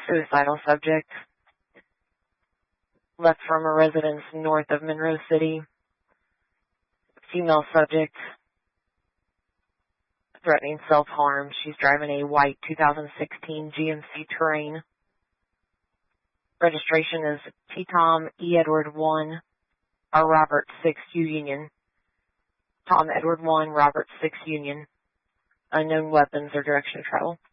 Suicidal subject. Left from a residence north of Monroe City. Female subject. Threatening self-harm. She's driving a white 2016 GMC Terrain. Registration is T-Tom E. Edward 1, Robert 6 U Union. Tom Edward 1, Robert 6 Union. Unknown weapons or direction of travel.